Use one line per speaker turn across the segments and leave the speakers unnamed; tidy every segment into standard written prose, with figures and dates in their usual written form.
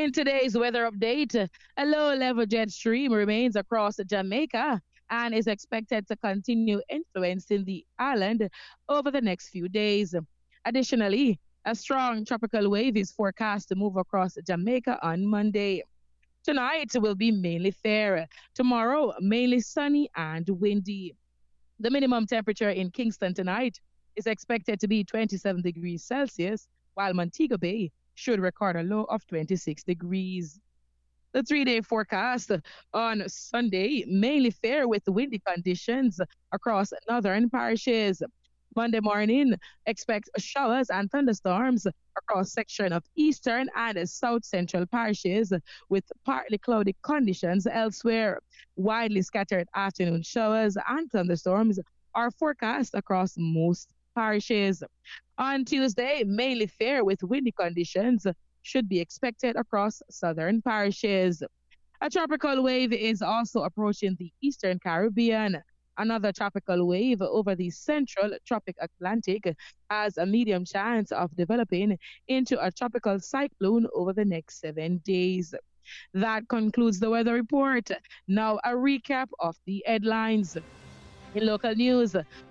In today's weather update, a low level jet stream remains across Jamaica and is expected to continue influencing the island over the next few days. Additionally, a strong tropical wave is forecast to move across Jamaica on Monday. Tonight will be mainly fair. Tomorrow, mainly sunny and windy. The minimum temperature in Kingston tonight is expected to be 27 degrees Celsius, while Montego Bay should record a low of 26 degrees. The 3 day forecast on Sunday mainly fair with windy conditions across northern parishes. Monday morning, expect showers and thunderstorms across section of eastern and south central parishes with partly cloudy conditions elsewhere. Widely scattered afternoon showers and thunderstorms are forecast across most parishes. On Tuesday, mainly fair with windy conditions should be expected across southern parishes. A tropical wave is also approaching the eastern Caribbean. Another tropical wave over the central tropic Atlantic has a medium chance of developing into a tropical cyclone over the next 7 days. That concludes the weather report. Now, a recap of the headlines. In local news,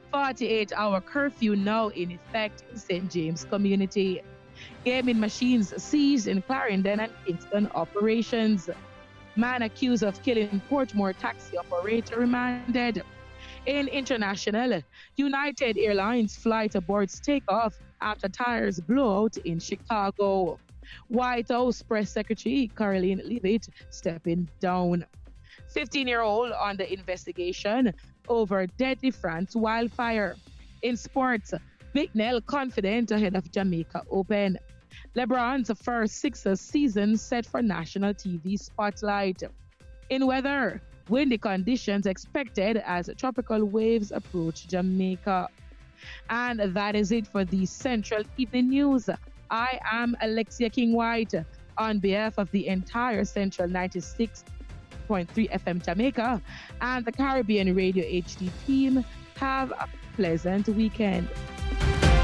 48-hour curfew now in effect in St. James community. Gaming machines seized in Clarendon and Kingston operations. Man accused of killing Portmore taxi operator remanded. In international, United Airlines flight aborts takeoff after tires blow out in Chicago. White House Press Secretary Caroline Leavitt stepping down. 15-year-old under investigation over deadly France wildfire. In sports, McNeil confident ahead of Jamaica Open. LeBron's first Sixers season set for national TV spotlight. In weather, windy conditions expected as tropical waves approach Jamaica. And that is it for the Central Evening News. I am Alexia King White. On behalf of the entire Central 96.3 FM Jamaica and the Caribbean Radio HD team, have a pleasant weekend.